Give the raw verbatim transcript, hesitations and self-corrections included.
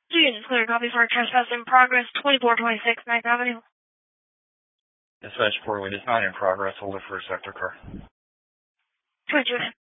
Students, clear copy for trespass in progress, twenty-four twenty-six ninth Avenue. Dispatch four, lead is nine in progress. Hold it for a sector car. twenty-two.